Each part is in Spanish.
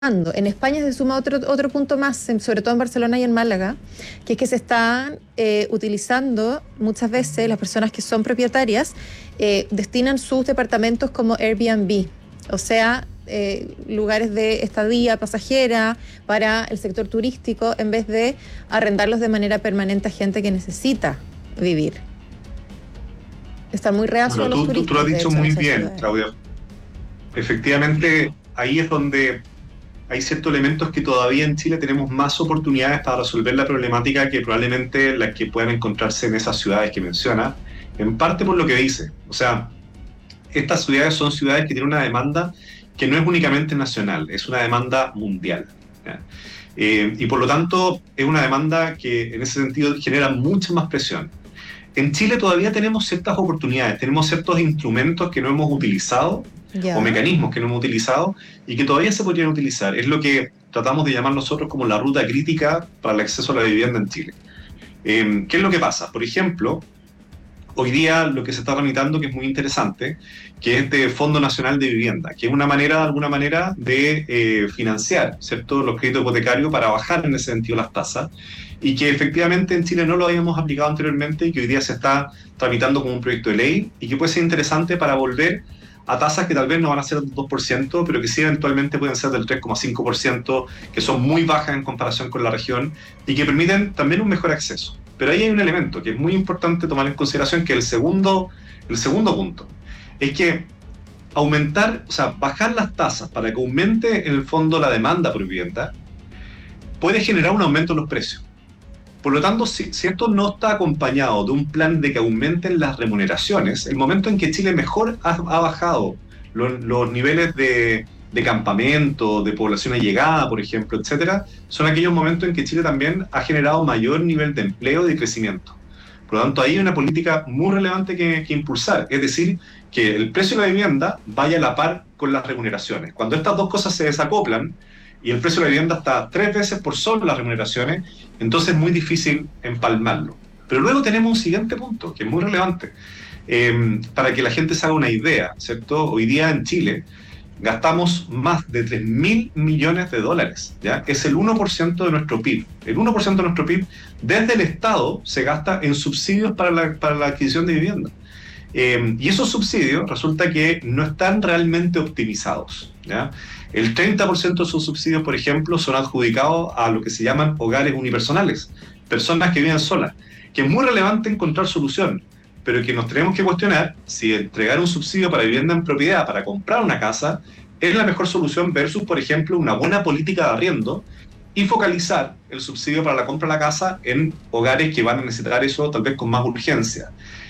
En España se suma otro punto más, sobre todo en Barcelona y en Málaga, que es que se están utilizando muchas veces las personas que son propietarias, destinan sus departamentos como Airbnb, o sea, lugares de estadía pasajera para el sector turístico en vez de arrendarlos de manera permanente a gente que necesita vivir. Están muy reacios Bueno, a los tú lo turistas, has de dicho hecho, en muy esas bien, ciudades. Claudia. Efectivamente, ahí es donde hay ciertos elementos que todavía en Chile tenemos más oportunidades para resolver la problemática que probablemente las que puedan encontrarse en esas ciudades que menciona, en parte por lo que dice. O sea, estas ciudades son ciudades que tienen una demanda que no es únicamente nacional, es una demanda mundial. ¿Ya? Y por lo tanto es una demanda que en ese sentido genera mucha más presión. En Chile todavía tenemos ciertas oportunidades, tenemos ciertos instrumentos que no hemos utilizado o Ya. mecanismos que no hemos utilizado y que todavía se podrían utilizar. Es lo que tratamos de llamar nosotros como la ruta crítica para el acceso a la vivienda en Chile. ¿Qué es lo que pasa? Por ejemplo, hoy día lo que se está tramitando, que es muy interesante, que es este Fondo Nacional de Vivienda, que es una manera, de alguna manera, de financiar, ¿cierto?, los créditos hipotecarios para bajar en ese sentido las tasas, y que efectivamente en Chile no lo habíamos aplicado anteriormente y que hoy día se está tramitando como un proyecto de ley y que puede ser interesante para volver a tasas que tal vez no van a ser del 2%, pero que sí eventualmente pueden ser del 3,5%, que son muy bajas en comparación con la región y que permiten también un mejor acceso. Pero ahí hay un elemento que es muy importante tomar en consideración, que el segundo punto, es que aumentar, o sea, bajar las tasas para que aumente en el fondo la demanda por vivienda, puede generar un aumento en los precios. Por lo tanto, si esto no está acompañado de un plan de que aumenten las remuneraciones, el momento en que Chile mejor ha bajado los niveles de campamento, de población allegada, por ejemplo, etcétera, son aquellos momentos en que Chile también ha generado mayor nivel de empleo y de crecimiento. Por lo tanto, ahí hay una política muy relevante que impulsar, es decir, que el precio de la vivienda vaya a la par con las remuneraciones. Cuando estas dos cosas se desacoplan y el precio de la vivienda está 3 veces por sobre las remuneraciones, entonces es muy difícil empalmarlo. Pero luego tenemos un siguiente punto, que es muy relevante, para que la gente se haga una idea, ¿cierto? Hoy día en Chile gastamos más de 3.000 millones de dólares, ¿ya? Es el 1% de nuestro PIB. El 1% de nuestro PIB desde el Estado se gasta en subsidios para la adquisición de vivienda. Y esos subsidios resulta que no están realmente optimizados, ¿ya? El 30% de esos subsidios, por ejemplo, son adjudicados a lo que se llaman hogares unipersonales, personas que viven solas, que es muy relevante encontrar solución, pero que nos tenemos que cuestionar si entregar un subsidio para vivienda en propiedad, para comprar una casa, es la mejor solución versus, por ejemplo, una buena política de arriendo y focalizar el subsidio para la compra de la casa en hogares que van a necesitar eso tal vez con más urgencia.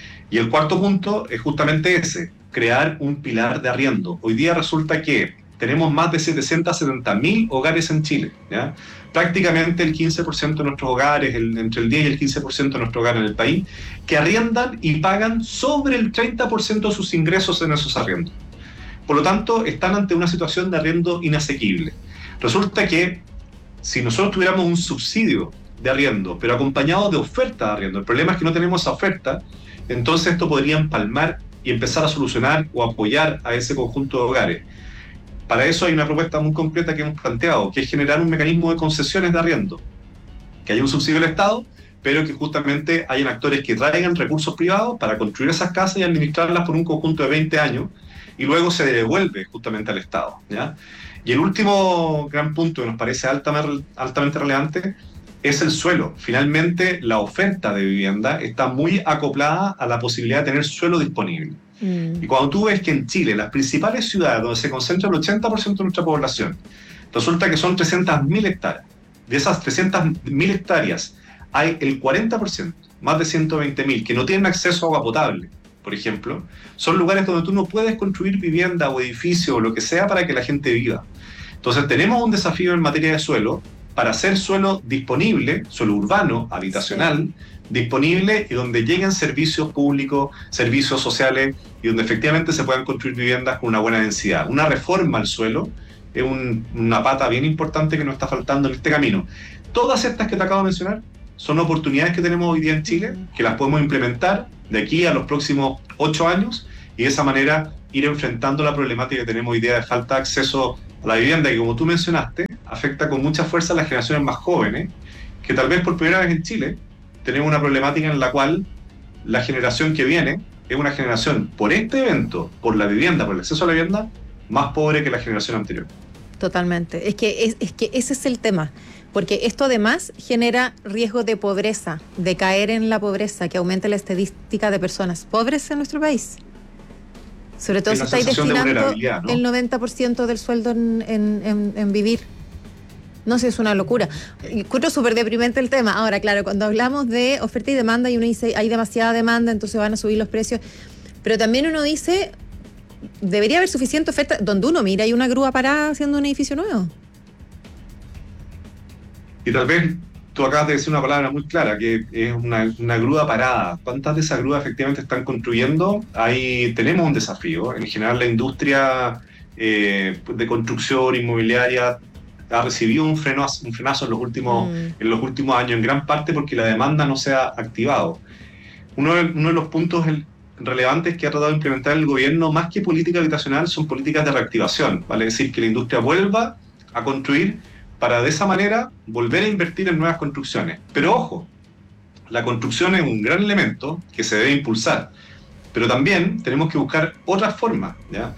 Y el cuarto punto es justamente ese, crear un pilar de arriendo. Hoy día resulta que tenemos más de 770.000 hogares en Chile, ¿ya? Prácticamente el 15% de nuestros hogares, entre el 10 y el 15% de nuestros hogares en el país, que arriendan y pagan sobre el 30% de sus ingresos en esos arriendos. Por lo tanto, están ante una situación de arriendo inasequible. Resulta que si nosotros tuviéramos un subsidio de arriendo, pero acompañado de oferta de arriendo, el problema es que no tenemos esa oferta, entonces esto podría empalmar y empezar a solucionar o apoyar a ese conjunto de hogares. Para eso hay una propuesta muy concreta que hemos planteado, que es generar un mecanismo de concesiones de arriendo, que haya un subsidio del Estado, pero que justamente hayan actores que traigan recursos privados para construir esas casas y administrarlas por un conjunto de 20 años, y luego se devuelve justamente al Estado, ¿ya? Y el último gran punto que nos parece altamente relevante es el suelo. Finalmente, la oferta de vivienda está muy acoplada a la posibilidad de tener suelo disponible. Y Mm. cuando tú ves que en Chile, las principales ciudades donde se concentra el 80% de nuestra población, resulta que son 300.000 hectáreas. De esas 300.000 hectáreas, hay el 40%, más de 120.000, que no tienen acceso a agua potable, por ejemplo. Son lugares donde tú no puedes construir vivienda o edificio o lo que sea para que la gente viva. Entonces tenemos un desafío en materia de suelo para hacer suelo disponible, suelo urbano, Sí. habitacional, disponible y donde lleguen servicios públicos, servicios sociales y donde efectivamente se puedan construir viviendas con una buena densidad. Una reforma al suelo es una pata bien importante que nos está faltando en este camino. Todas estas que te acabo de mencionar son oportunidades que tenemos hoy día en Chile, Ujú. que las podemos implementar de aquí a los próximos 8 años y de esa manera ir enfrentando la problemática que tenemos hoy día de falta de acceso a la vivienda que, como tú mencionaste, afecta con mucha fuerza a las generaciones más jóvenes, que tal vez por primera vez en Chile tenemos una problemática en la cual la generación que viene es una generación, por este evento, por la vivienda, por el acceso a la vivienda, más pobre que la generación anterior. Totalmente. Es que ese es el tema. Porque esto además genera riesgo de pobreza, de caer en la pobreza, que aumente la estadística de personas pobres en nuestro país. Sobre todo si estáis destinando, ¿no?, el 90% del sueldo en vivir. No sé, es una locura. Encuentro súper deprimente el tema. Ahora, claro, cuando hablamos de oferta y demanda y uno dice hay demasiada demanda, entonces van a subir los precios. Pero también uno dice, debería haber suficiente oferta. Donde uno mira, hay una grúa parada haciendo un edificio nuevo. Y tal vez tú acabas de decir una palabra muy clara, que es una grúa parada. ¿Cuántas de esas grúas efectivamente están construyendo? Ahí tenemos un desafío. En general, la industria de construcción inmobiliaria ha recibido un frenazo en los últimos años, en gran parte porque la demanda no se ha activado. Uno de los puntos relevantes que ha tratado de implementar el gobierno, más que política habitacional, son políticas de reactivación, ¿vale? Es decir, que la industria vuelva a construir para de esa manera volver a invertir en nuevas construcciones. Pero ojo, la construcción es un gran elemento que se debe impulsar, pero también tenemos que buscar otras formas, ¿ya?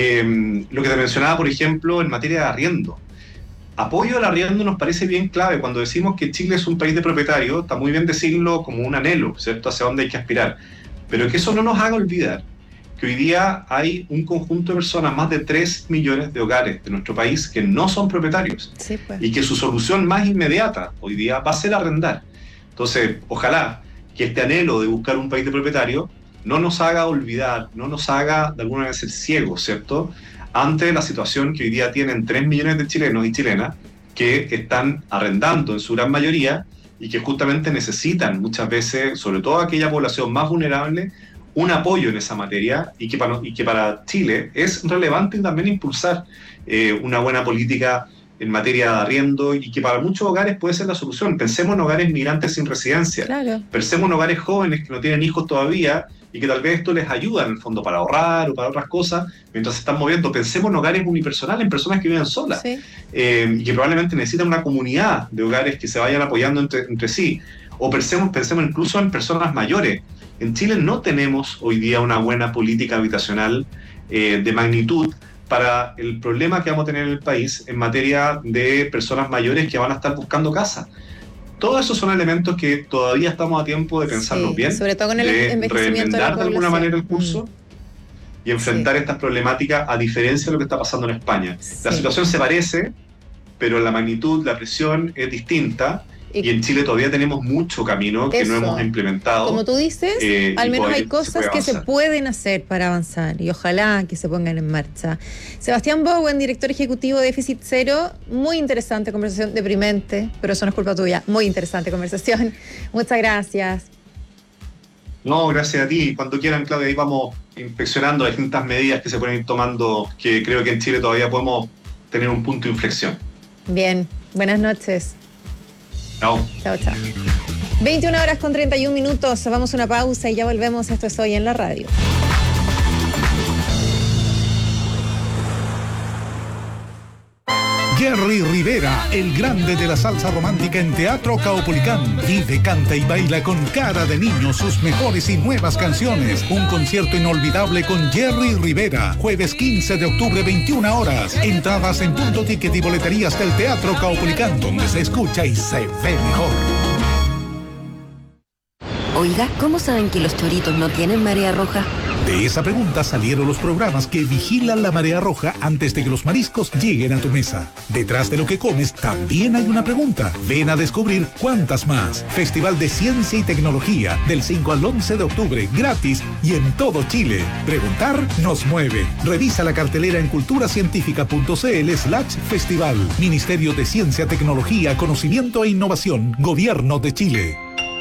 Lo que te mencionaba, por ejemplo, en materia de arriendo. Apoyo al arriendo nos parece bien clave. Cuando decimos que Chile es un país de propietarios, está muy bien decirlo como un anhelo, ¿cierto?, hacia dónde hay que aspirar. Pero que eso no nos haga olvidar que hoy día hay un conjunto de personas, más de 3 millones de hogares de nuestro país que no son propietarios. Sí, pues. Y que su solución más inmediata hoy día va a ser arrendar. Entonces, ojalá que este anhelo de buscar un país de propietarios no nos haga olvidar, no nos haga de alguna manera ser ciegos, ¿cierto?, ante la situación que hoy día tienen 3 millones de chilenos y chilenas que están arrendando en su gran mayoría y que justamente necesitan muchas veces, sobre todo aquella población más vulnerable, un apoyo en esa materia y que para Chile es relevante también impulsar una buena política en materia de arriendo y que para muchos hogares puede ser la solución. Pensemos en hogares migrantes sin residencia, claro. Pensemos en hogares jóvenes que no tienen hijos todavía y que tal vez esto les ayuda en el fondo para ahorrar o para otras cosas mientras se están moviendo. Pensemos en hogares unipersonales, en personas que viven solas, sí, y que probablemente necesitan una comunidad de hogares que se vayan apoyando entre sí. O pensemos incluso en personas mayores. En Chile no tenemos hoy día una buena política habitacional de magnitud para el problema que vamos a tener en el país en materia de personas mayores que van a estar buscando casa. Todos esos son elementos que todavía estamos a tiempo de pensarlos bien, sobre todo con el envejecimiento de alguna manera el curso y enfrentar estas problemáticas, a diferencia de lo que está pasando en España. La situación se parece, pero la magnitud, la presión es distinta. Y en Chile todavía tenemos mucho camino que no hemos implementado. Como tú dices, al menos hay cosas que se pueden hacer para avanzar y ojalá que se pongan en marcha. Sebastián Bowen, director ejecutivo de Déficit Cero, muy interesante conversación, deprimente, pero eso no es culpa tuya, muy interesante conversación. Muchas gracias. No, gracias a ti. Cuando quieran, Claudia, ahí vamos inspeccionando distintas medidas que se pueden ir tomando, que creo que en Chile todavía podemos tener un punto de inflexión. Bien, buenas noches. Chao. Chao, chao. 21:31. Vamos a una pausa y ya volvemos. Esto es Hoy en la Radio. Jerry Rivera, el grande de la salsa romántica en Teatro Caupolicán. Vive, canta y baila con cara de niño sus mejores y nuevas canciones. Un concierto inolvidable con Jerry Rivera. Jueves 15 de octubre, 21 horas. Entradas en Punto Ticket y boleterías del Teatro Caupolicán, donde se escucha y se ve mejor. Oiga, ¿cómo saben que los choritos no tienen marea roja? De esa pregunta salieron los programas que vigilan la marea roja antes de que los mariscos lleguen a tu mesa. Detrás de lo que comes también hay una pregunta. Ven a descubrir cuántas más. Festival de Ciencia y Tecnología del 5 al 11 de octubre, gratis y en todo Chile. Preguntar nos mueve. Revisa la cartelera en culturacientífica.cl/festival. Ministerio de Ciencia, Tecnología, Conocimiento e Innovación. Gobierno de Chile.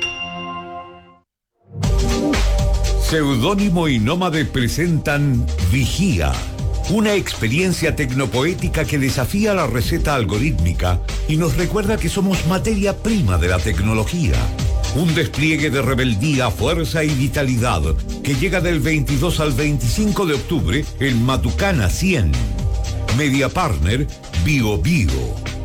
Seudónimo y Nómade presentan Vigía, una experiencia tecnopoética que desafía la receta algorítmica y nos recuerda que somos materia prima de la tecnología. Un despliegue de rebeldía, fuerza y vitalidad que llega del 22 al 25 de octubre en Matucana 100. Media Partner Bio Bio.